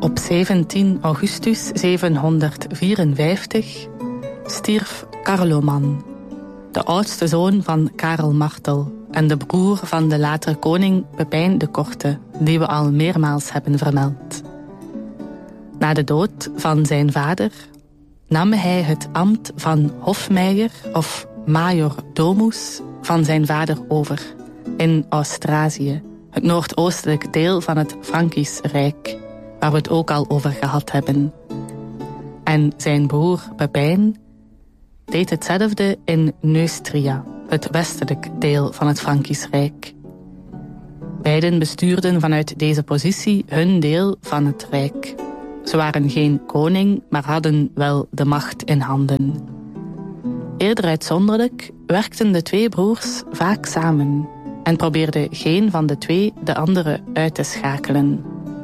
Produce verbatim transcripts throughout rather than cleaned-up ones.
Op zeventien augustus zevenhonderdvierenvijftig stierf Carloman, de oudste zoon van Karel Martel en de broer van de latere koning Pepijn de Korte, die we al meermaals hebben vermeld. Na de dood van zijn vader nam hij het ambt van hofmeier of major domus van zijn vader over in Austrasië, het noordoostelijk deel van het Frankisch Rijk, waar we het ook al over gehad hebben. En zijn broer Pepijn deed hetzelfde in Neustria, het westelijk deel van het Frankisch Rijk. Beiden bestuurden vanuit deze positie hun deel van het Rijk. Ze waren geen koning, maar hadden wel de macht in handen. Eerder uitzonderlijk werkten de twee broers vaak samen en probeerde geen van de twee de andere uit te schakelen.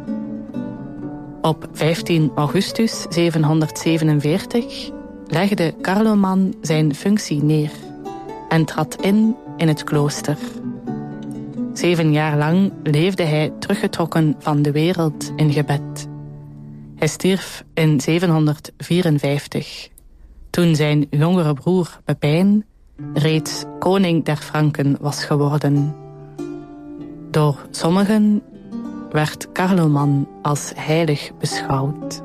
Op vijftien augustus zevenhonderdzevenenveertig legde Carloman zijn functie neer en trad in in het klooster. Zeven jaar lang leefde hij teruggetrokken van de wereld in gebed. Hij stierf in zevenhonderdvierenvijftig, toen zijn jongere broer Pepijn reeds koning der Franken was geworden. Door sommigen werd Carloman als heilig beschouwd.